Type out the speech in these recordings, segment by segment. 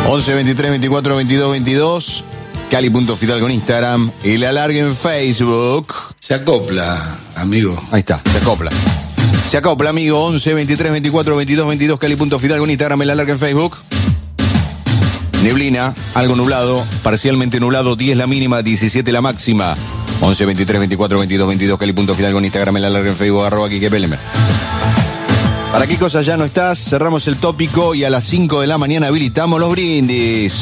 11 23 24 22 22. Cali.Fidalgo en Instagram. Y la alargue en Facebook. Se acopla, amigo. Ahí está, se acopla. Se acopla, amigo. 11 23 24 22 22. Cali.Fidalgo en Instagram. Y la alargue en Facebook. Neblina, algo nublado, parcialmente nublado, 10 la mínima, 17 la máxima. 11 23 24 22 22. Cali.Fidalgo en Instagram. Y la alargue en Facebook. @KikePelemer. ¿Para qué cosa ya no estás? Cerramos el tópico y a las 5 de la mañana habilitamos los brindis.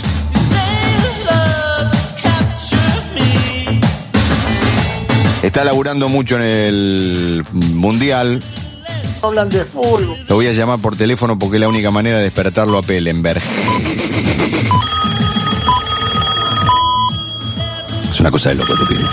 Está laburando mucho en el Mundial. Hablan de fútbol. Lo voy a llamar por teléfono porque es la única manera de despertarlo a Pellenberg. Es una cosa de loco, te pido.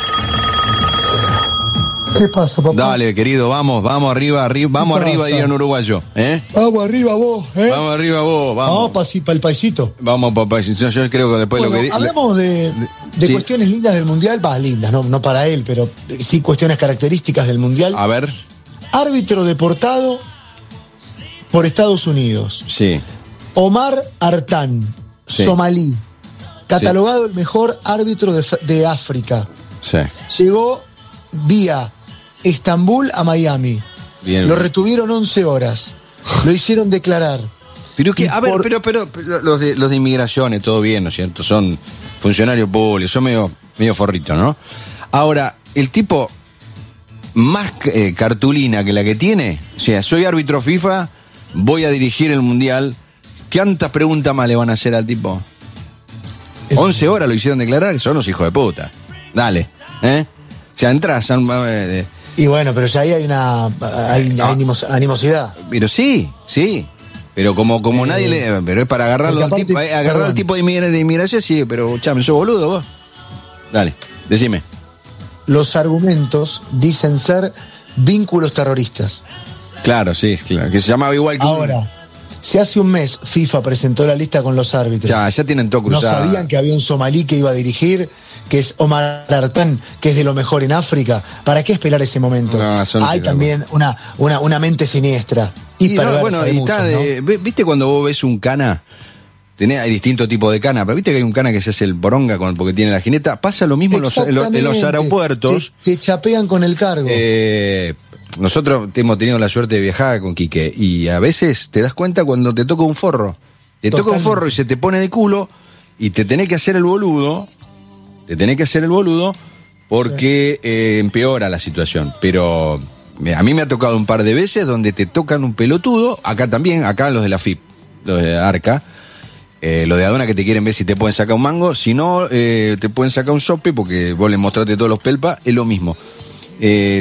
¿Qué pasa, papá? Dale, querido, vamos arriba, vamos arriba, diría un uruguayo, ¿eh? Vamos arriba vos, Vamos arriba vos, vamos. Vamos para el paisito. Vamos, papá. Yo creo que después Bueno, lo que... hablamos de sí. cuestiones lindas del Mundial, lindas, no para él, pero sí cuestiones características del Mundial. A ver. Árbitro deportado por Estados Unidos. Sí. Omar Artán, Sí. somalí, catalogado el mejor árbitro de África. Sí. Llegó vía Estambul a Miami. Bien. Lo retuvieron 11 horas. Lo hicieron declarar. Pero que, Y a ver, por- pero los de inmigraciones, todo bien, ¿no es cierto? Son funcionarios públicos, son medio forritos, ¿no? Ahora, el tipo más cartulina que la que tiene, o sea, soy árbitro FIFA, voy a dirigir el Mundial, ¿cuántas preguntas más le van a hacer al tipo? 11 horas lo hicieron declarar, que son los hijos de puta. Dale, ¿eh? O sea, entras... Y bueno, pero ya ahí hay una animosidad. Pero sí. Pero como nadie le... Pero es para agarrarlo porque al tipo, aparte, agarrar al perdón. tipo de inmigración, sí, pero chame, sos boludo vos. Dale, decime. Los argumentos dicen ser vínculos terroristas. Claro, sí, claro. Que se llamaba igual que... Ahora, si hace un mes FIFA presentó la lista con los árbitros. Ya tienen todo No cruzado. sabían que había un somalí que iba a dirigir, que es Omar Artán, que es de lo mejor en África. ¿Para qué esperar ese momento? No, eso no Hay se también una mente siniestra y Y perversa bueno, de y muchos, está, ¿no? ¿viste cuando vos ves un cana? Hay distintos tipos de cana, pero viste que hay un cana que se hace el boronga porque tiene la jineta. Pasa lo mismo en los Exactamente. aeropuertos. Te chapean con el cargo. Nosotros hemos tenido la suerte de viajar con Quique y a veces te das cuenta cuando te toca un forro. Te toca un forro y se te pone de culo y te tenés que hacer el boludo. Porque empeora la situación. Pero a mí me ha tocado un par de veces donde te tocan un pelotudo. Acá también, acá los de la FIP, los de Arca. Los de aduana que te quieren ver si te pueden sacar un mango. Si no, te pueden sacar un sope porque vos les mostraste todos los pelpas. Es lo mismo. Hay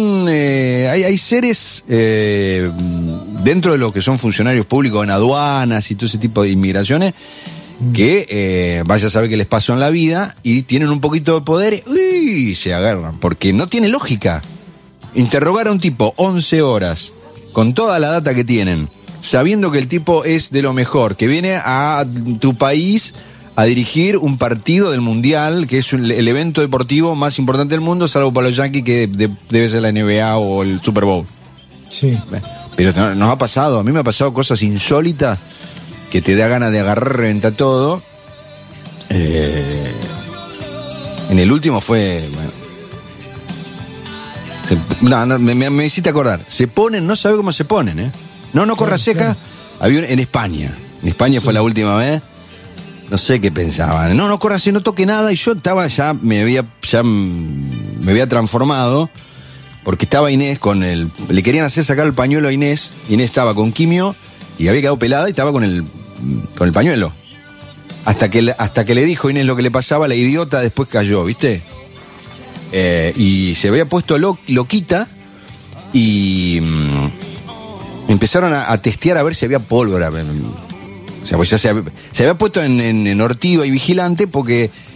seres dentro de lo que son funcionarios públicos en aduanas y todo ese tipo de inmigraciones que vaya a saber qué les pasó en la vida y tienen un poquito de poder y se agarran, porque no tiene lógica interrogar a un tipo 11 horas con toda la data que tienen, sabiendo que el tipo es de lo mejor, que viene a tu país a dirigir un partido del Mundial, que es el evento deportivo más importante del mundo, salvo para los Yankees, que debe ser la NBA o el Super Bowl. Sí. Pero nos ha pasado, a mí me ha pasado cosas insólitas que te da ganas de agarrar, reventar todo. En el último fue... Bueno, me hiciste acordar. Se ponen, no sabe cómo se ponen, ¿eh? No corra seca. Claro. Había en España. En España fue la última vez. No sé qué pensaban. No corra así, no toque nada. Y yo estaba me había transformado. Porque estaba Inés le querían hacer sacar el pañuelo a Inés. Inés estaba con quimio y había quedado pelada y estaba con el pañuelo. Hasta que le dijo Inés lo que le pasaba, la idiota después cayó, ¿viste? Y se había puesto loquita y empezaron a testear a ver si había pólvora. O sea, pues ya se había puesto en ortiva y vigilante porque